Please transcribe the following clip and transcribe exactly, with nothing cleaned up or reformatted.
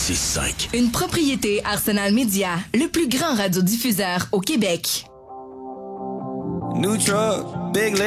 six cinq. Une propriété Arsenal Media, le plus grand radiodiffuseur au Québec. New truck, big